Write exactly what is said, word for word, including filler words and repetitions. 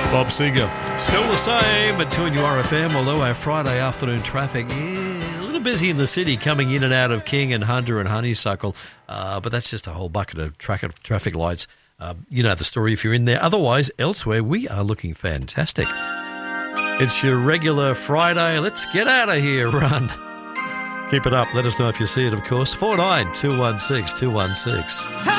Bob Seger. Still the same at two N U R F M, although our Friday afternoon traffic, yeah, a little busy in the city coming in and out of King and Hunter and Honeysuckle, uh, but that's just a whole bucket of tra- traffic lights. Uh, you know the story if you're in there. Otherwise, elsewhere, we are looking fantastic. It's your regular Friday. Let's get out of here, run. Keep it up. Let us know if you see it, of course. four nine two one six two one six.